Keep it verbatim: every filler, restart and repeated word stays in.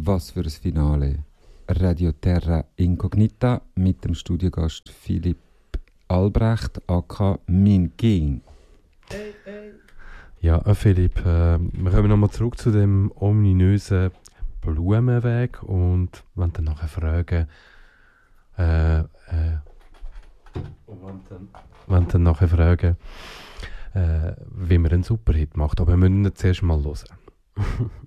Was für ein Finale. Radio Terra Incognita mit dem Studiogast Philipp Albrecht, aka Min Ging. Hey, hey. Ja, äh Philipp, äh, wir kommen nochmal zurück zu dem ominösen Blumenweg und wenn dann nachher fragen, äh, äh, und wenn dann, wenn dann nachher fragen, äh, wie man einen Superhit macht. Aber wir müssen ihn zuerst mal hören.